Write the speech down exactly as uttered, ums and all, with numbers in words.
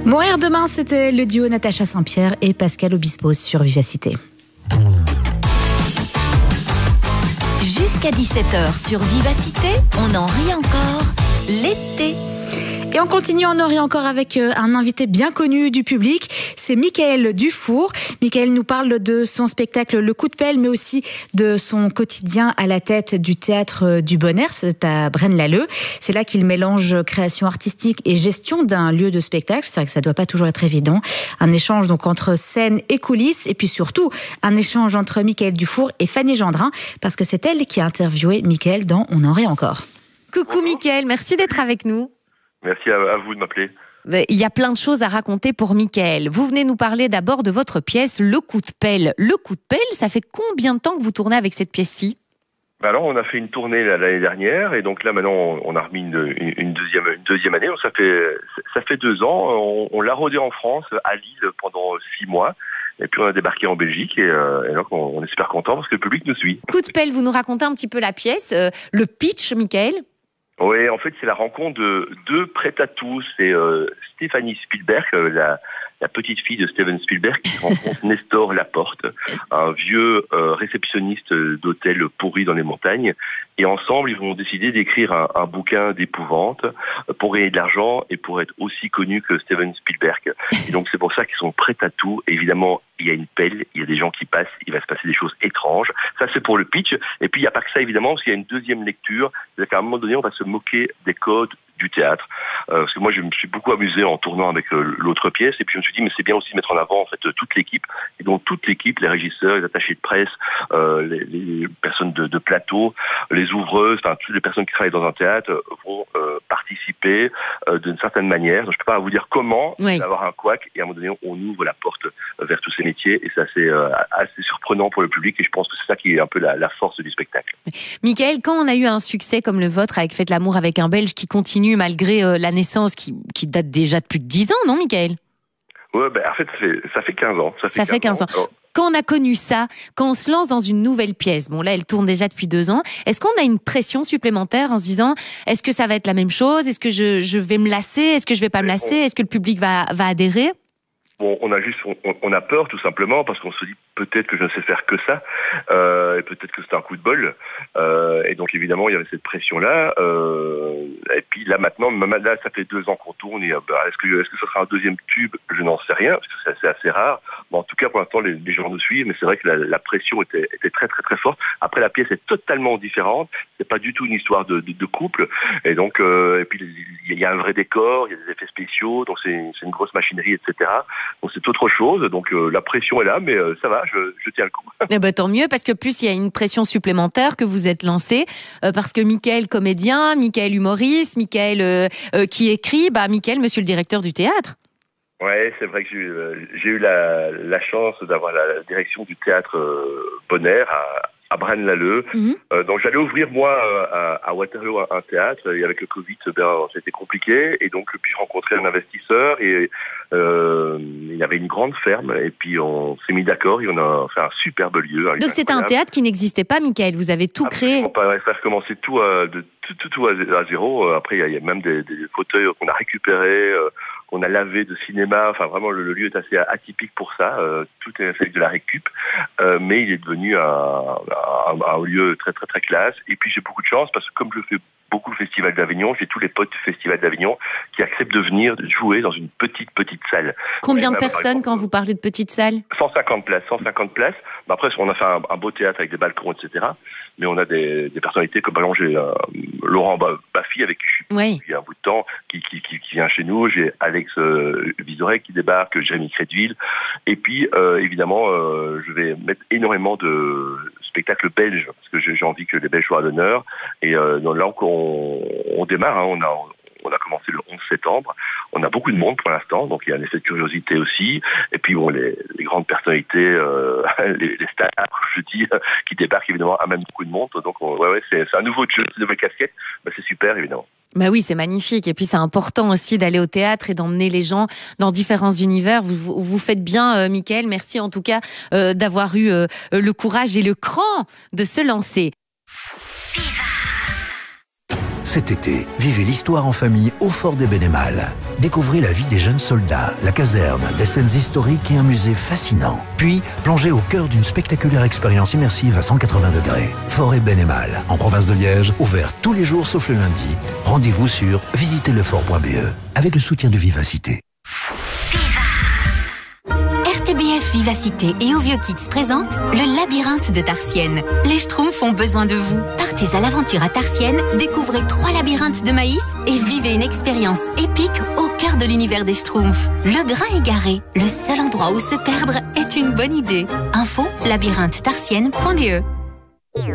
Mourir demain, c'était le duo Natacha Saint-Pierre et Pascal Obispo sur Vivacité. Jusqu'à dix-sept heures sur Vivacité, on en rit encore l'été. Et on continue, on en rit encore avec un invité bien connu du public, c'est Michael Dufour. Michael nous parle de son spectacle Le Coup de Pelle, mais aussi de son quotidien à la tête du Théâtre du Bon Air, c'est à Braine-l'Alleud. C'est là qu'il mélange création artistique et gestion d'un lieu de spectacle. C'est vrai que ça doit pas toujours être évident. Un échange donc entre scène et coulisses, et puis surtout un échange entre Michael Dufour et Fanny Gendrin, parce que c'est elle qui a interviewé Michael dans On en rit encore. Coucou Michael, merci d'être avec nous. Merci à, à vous de m'appeler. Il y a plein de choses à raconter pour Michael. Vous venez nous parler d'abord de votre pièce Le Coup de Pelle. Le Coup de Pelle, ça fait combien de temps que vous tournez avec cette pièce-ci ? Alors, on a fait une tournée là, l'année dernière, et donc là maintenant on a remis une, une, une deuxième une deuxième année. Donc ça fait ça fait deux ans. On, on l'a rodé en France, à Lille, pendant six mois. Et puis on a débarqué en Belgique, et, euh, et donc on, on est super content parce que le public nous suit. Coup de Pelle, vous nous racontez un petit peu la pièce, euh, le pitch, Michael ? Oui, en fait, c'est la rencontre de deux prêt-à-tout. C'est euh, Stéphanie Spielberg, euh, la, la petite fille de Steven Spielberg, qui rencontre Nestor Laporte, un vieux euh, réceptionniste d'hôtel pourri dans les montagnes. Et ensemble, ils vont décider d'écrire un, un bouquin d'épouvante pour gagner de l'argent et pour être aussi connus que Steven Spielberg. Et donc, c'est pour ça qu'ils sont prêts à tout. Et évidemment, il y a une pelle, il y a des gens qui passent, il va se passer des choses étranges. Ça, c'est pour le pitch. Et puis, il n'y a pas que ça, évidemment, parce qu'il y a une deuxième lecture. C'est-à-dire qu'à un moment donné, on va se moquer des codes du théâtre. Euh, parce que moi, je me suis beaucoup amusé en tournant avec euh, l'autre pièce. Et puis, je me suis dit, mais c'est bien aussi de mettre en avant, en fait, toute l'équipe. Et donc, toute l'équipe, les régisseurs, les attachés de presse, euh, les, les personnes de, de plateau, les ouvreuses, enfin, toutes les personnes qui travaillent dans un théâtre vont euh, participer euh, d'une certaine manière. Donc, je ne peux pas vous dire comment, oui. Il va y avoir un couac. Et à un moment donné, on ouvre la porte vers tous ces métiers. Et c'est assez, euh, assez surprenant pour le public. Et je pense que c'est ça qui est un peu la, la force du spectacle. Michael, quand on a eu un succès comme le vôtre avec Faites l'amour avec un Belge qui continue malgré euh, la naissance qui, qui date déjà de plus de dix ans, non Michael ? Ouais, ben, en fait, ça fait, ça fait quinze ans. Ça fait, ça fait quinze ans. ans. Quand on a connu ça, quand on se lance dans une nouvelle pièce, bon là elle tourne déjà depuis deux ans, est-ce qu'on a une pression supplémentaire en se disant est-ce que ça va être la même chose ? Est-ce que je, je vais me lasser ? Est-ce que je vais pas me lasser ? Est-ce que le public va, va adhérer ? Bon, on a juste, on, on a peur tout simplement parce qu'on se dit peut-être que je ne sais faire que ça, euh, et peut-être que c'est un coup de bol, euh, et donc évidemment il y avait cette pression-là. Euh, et puis là maintenant, là ça fait deux ans qu'on tourne. Et, bah, est-ce que est-ce que ce sera un deuxième tube ? Je n'en sais rien parce que c'est assez, assez rare. Mais en tout cas pour l'instant les, les gens nous suivent, mais c'est vrai que la, la pression était, était très très très forte. Après la pièce est totalement différente. C'est pas du tout une histoire de, de, de couple, et donc euh, et puis il y a un vrai décor, il y a des effets spéciaux, donc c'est, c'est une grosse machinerie, et cetera. Donc c'est autre chose, donc euh, la pression est là, mais euh, ça va, je, je tiens le coup. Eh ben, tant mieux, parce que plus il y a une pression supplémentaire que vous êtes lancé, euh, parce que Michael comédien, Michael humoriste, Michael euh, euh, qui écrit, bah Michael, monsieur le directeur du théâtre. Ouais, c'est vrai que j'ai eu, euh, j'ai eu la, la chance d'avoir la direction du théâtre euh, Bon Air à à Braine-l'Alleud. Mm-hmm. Euh, donc j'allais ouvrir moi à, à Waterloo un, un théâtre, et avec le Covid, ben c'était compliqué, et donc puis j'ai rencontré un investisseur, et euh, il y avait une grande ferme, et puis on s'est mis d'accord et on a fait un superbe lieu. Donc c'était un théâtre qui n'existait pas, Michael, vous avez tout Absolument créé. Pas, faire commencer tout à, de, tout, tout, tout à zéro. Après il y, y a même des, des fauteuils qu'on a récupérés, euh, qu'on a lavé de cinéma. Enfin vraiment le, le lieu est assez atypique pour ça. Euh, tout est fait de la récup, euh, mais il est devenu un, un, un lieu très très très classe. Et puis j'ai beaucoup de chance parce que comme je fais beaucoup le Festival d'Avignon, j'ai tous les potes du Festival d'Avignon qui acceptent de venir jouer dans une petite petite salle. Combien de personnes quand vous parlez de petite salle ? cent cinquante places, cent cinquante places. Mais après on a fait un, un beau théâtre avec des balcons, et cetera. Mais on a des, des personnalités comme par exemple j'ai euh, Laurent Baffy avec qui je suis oui. depuis un bout de temps, qui, qui, qui, qui vient chez nous. J'ai Alex euh, Vizorek qui débarque, Jérémy Crédville. Et puis euh, évidemment, euh, je vais mettre énormément de spectacles belges parce que j'ai, j'ai envie que les Belges soient à l'honneur. Et euh, donc là on, on démarre, hein, on a on a commencé le onze septembre. On a beaucoup de monde pour l'instant, donc il y a un effet de curiosité aussi. Et puis bon, les, les grandes personnalités, euh, les, les stars, je dis, qui débarquent évidemment, amènent beaucoup de monde. Donc on, ouais, ouais, c'est, c'est un nouveau jeu, c'est une nouvelle casquette. Bah, c'est super évidemment. Bah oui, c'est magnifique. Et puis c'est important aussi d'aller au théâtre et d'emmener les gens dans différents univers. Vous, vous, vous faites bien, euh, Michael. Merci en tout cas euh, d'avoir eu euh, le courage et le cran de se lancer. Cet été, vivez l'histoire en famille au Fort des Bénémales. Découvrez la vie des jeunes soldats, la caserne, des scènes historiques et un musée fascinant. Puis, plongez au cœur d'une spectaculaire expérience immersive à cent quatre-vingts degrés. Fort et Bénémales, en province de Liège, ouvert tous les jours sauf le lundi. Rendez-vous sur visitez le fort point b e avec le soutien de Vivacité. R T B F Vivacité et Au Vieux Kids présente le labyrinthe de Tarsienne. Les Schtroumpfs ont besoin de vous. Partez à l'aventure à Tarsienne, découvrez trois labyrinthes de maïs et vivez une expérience épique au cœur de l'univers des Schtroumpfs. Le Grain égaré, le seul endroit où se perdre est une bonne idée. Info labyrinthe tarsienne point b e